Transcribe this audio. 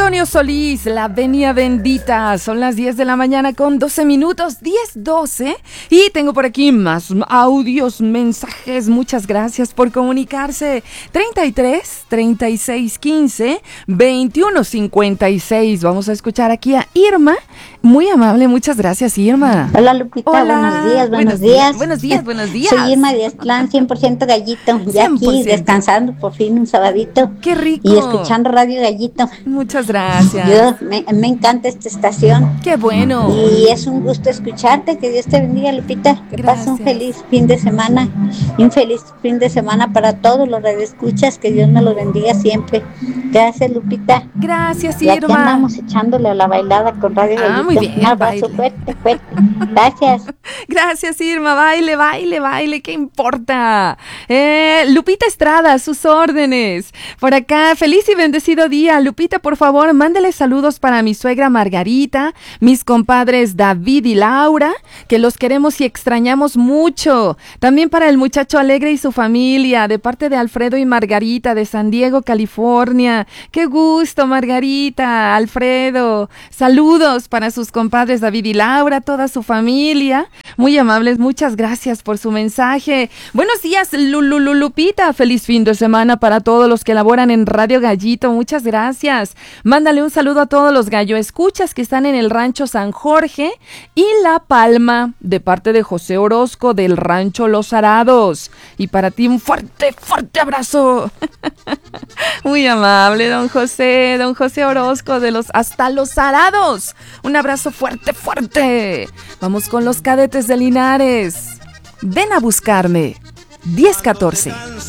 Antonio Solís, la venia bendita. Son las 10 de la mañana con 12 minutos, 10:12. Y tengo por aquí más audios, mensajes. Muchas gracias por comunicarse. 33 36 15 21 56. Vamos a escuchar aquí a Irma. Muy amable, muchas gracias, Irma. Hola, Lupita. Hola. Buenos días. Buenos días. Soy Irma de Aztlán, 100% Gallito. Ya 100%. aquí descansando por fin un sabadito. Qué rico. Y escuchando Radio Gallito. Muchas gracias. Me encanta esta estación. Qué bueno. Y es un gusto escucharte. Que Dios te bendiga, Lupita. Que pases un feliz fin de semana. Y un feliz fin de semana para todos los radioescuchas. Que Dios me los bendiga siempre. Gracias, Lupita. Gracias, y Irma. aquí andamos echándole a la bailada con Radio Gallito. Muy bien. Un abrazo fuerte. Gracias. Gracias, Irma. Baile. ¿Qué importa? Lupita Estrada, a sus órdenes. Por acá, feliz y bendecido día. Lupita, por favor, mándale saludos para mi suegra Margarita, mis compadres David y Laura, que los queremos y extrañamos mucho. También para el muchacho alegre y su familia, de parte de Alfredo y Margarita, de San Diego, California. Qué gusto, Margarita, Alfredo. Saludos para sus compadres David y Laura, toda su familia. Muy amables, muchas gracias por su mensaje. Buenos días, Lupita. Feliz fin de semana para todos los que laboran en Radio Gallito. Muchas gracias. Mándale un saludo a todos los gallo escuchas que están en el rancho San Jorge y La Palma, de parte de José Orozco del rancho Los Arados. Y para ti un fuerte abrazo. Muy amable, don José Orozco de hasta Los Arados. Un abrazo fuerte. Vamos con los cadetes de Linares. Ven a buscarme. 10-14.